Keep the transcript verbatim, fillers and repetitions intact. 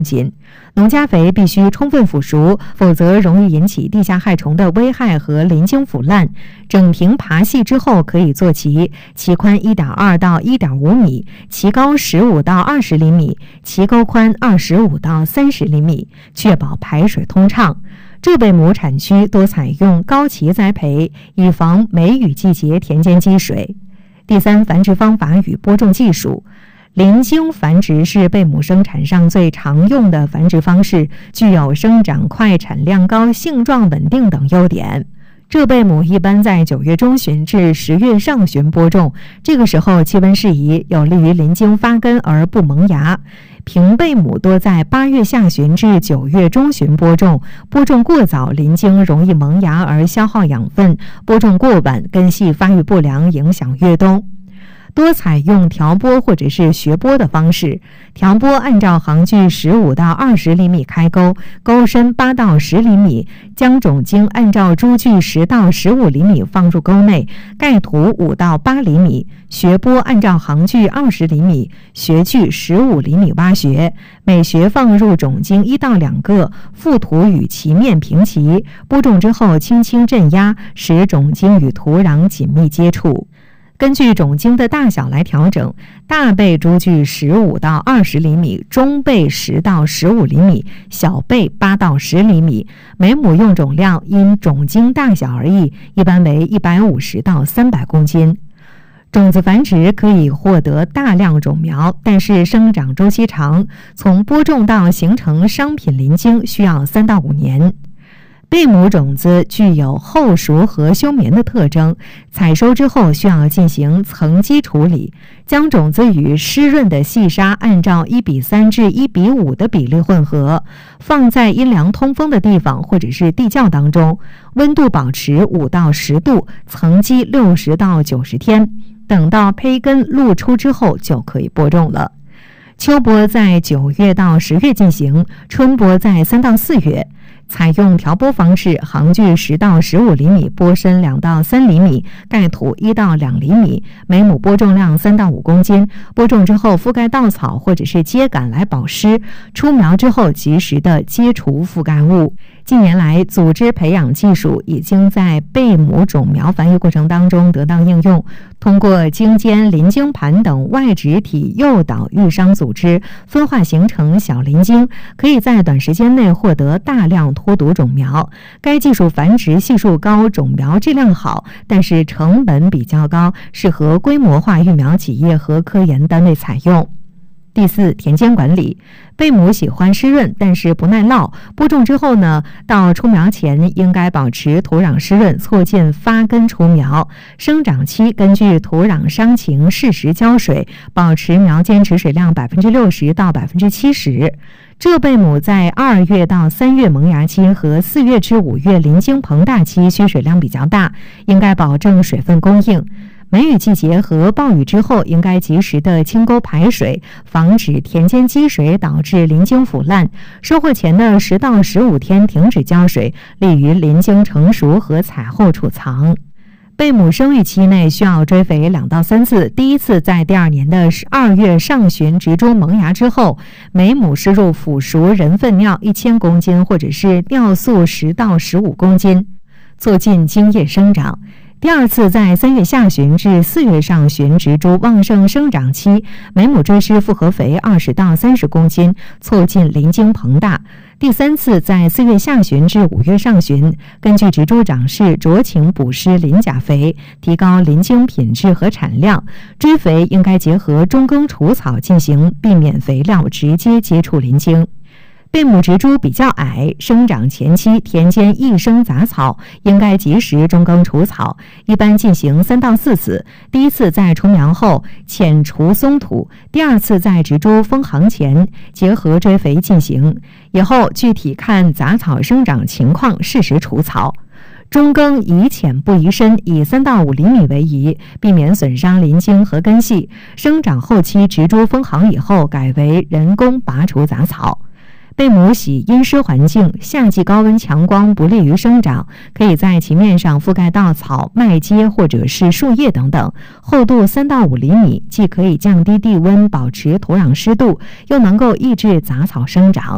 斤。农加肥必须充分腐熟，否则容易引起地下害虫的危害和鳞茎腐烂。整平耙细之后可以做畦，畦宽 一点二到一点五米，畦高十五到二十厘米，畦沟宽二十五到三十厘米，确保排水通畅。浙北亩产区多采用高畦栽培，以防梅雨季节田间积水。第三，繁殖方法与播种技术。鳞茎繁殖是贝母生产上最常用的繁殖方式，具有生长快、产量高、性状稳定等优点。浙贝母一般在九月中旬至十月上旬播种，这个时候气温适宜，有利于鳞茎发根而不萌芽。平贝母多在八月下旬至九月中旬播种，播种过早，鳞茎容易萌芽而消耗养分；播种过晚，根系发育不良，影响越冬。多采用调播或者是学播的方式。调播按照行距十五到二十厘米开沟，沟深八到十厘米，将种茎按照株距十到十五厘米放入沟内，盖土五到八厘米。学播按照行距二十厘米，学距十五厘米挖穴，每穴放入种茎一到两个，覆土与其面平齐。播种之后轻轻镇压，使种茎与土壤紧密接触。根据种茎的大小来调整，大贝株距十五到二十厘米，中贝十到十五厘米，小贝八到十厘米。每亩用种量因种茎大小而异，一般为一百五十到三百公斤。种子繁殖可以获得大量种苗，但是生长周期长，从播种到形成商品鳞茎需要三到五年。贝母种子具有后熟和休眠的特征，采收之后需要进行层基处理，将种子与湿润的细沙按照一比三至一比五的比例混合，放在阴凉通风的地方或者是地窖当中，温度保持五到十度，层基六十到九十天，等到胚根露出之后就可以播种了。秋播在九月到十月进行，春播在三到四月。采用调播方式，行距十到十五厘米，播深两到三厘米，盖土一到两厘米，每亩播种量三到五公斤。播种之后覆盖稻草或者是秸秆来保湿，出苗之后及时的揭除覆盖物。近年来，组织培养技术已经在贝母种苗繁育过程当中得到应用。通过茎尖、鳞茎盘等外植体诱导育伤组织分化形成小鳞茎，可以在短时间内获得大量脱毒种苗。该技术繁殖系数高，种苗质量好，但是成本比较高，适合规模化育苗企业和科研单位采用。第四，田间管理。贝母喜欢湿润，但是不耐涝。播种之后呢，到出苗前应该保持土壤湿润，促进发根出苗。生长期根据土壤伤情适时浇水，保持苗间持水量百分之六十到百分之七十。浙贝母在二月到三月萌芽期和四月至五月鳞茎膨大期需水量比较大，应该保证水分供应。梅雨季节和暴雨之后，应该及时的清沟排水，防止田间积水导致鳞茎腐烂。收获前的十到十五天停止浇水，利于鳞茎成熟和采后储藏。贝母生育期内需要追肥两到三次，第一次在第二年的二月上旬植株萌芽之后，每亩施入腐熟人粪尿一千公斤，或者是尿素十到十五公斤，促进茎叶生长。第二次在三月下旬至四月上旬植株旺盛生长期，每亩追施复合肥二十到三十公斤，促进鳞茎膨大。第三次在四月下旬至五月上旬，根据植株长势酌情补施磷钾肥，提高鳞茎品质和产量。追肥应该结合中耕除草进行，避免肥料直接接触鳞茎。贝母植株比较矮，生长前期田间易生杂草，应该及时中耕除草，一般进行三到四次。第一次在出苗后浅除松土，第二次在植株封行前结合追肥进行，以后具体看杂草生长情况适时除草。中耕宜浅不宜深，以三到五厘米为宜，避免损伤鳞茎和根系。生长后期植株封行以后，改为人工拔除杂草。贝母喜阴湿环境，夏季高温强光不利于生长，可以在其面上覆盖稻草、麦秸或者是树叶等等，厚度三到五厘米，既可以降低地温，保持土壤湿度，又能够抑制杂草生长。